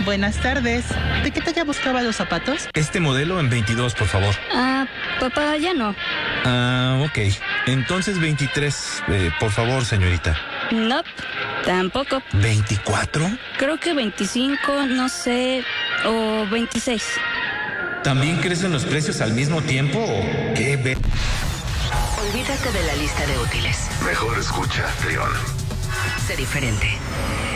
Buenas tardes. ¿De qué talla buscaba los zapatos? Este modelo en 22, por favor. Papá, ya no. Ok. Entonces 23, por favor, señorita. No, tampoco. ¿24? Creo que 25, no sé, o 26. ¿También crecen los precios al mismo tiempo o qué? Olvídate de la lista de útiles. Mejor escucha, León. Sé diferente.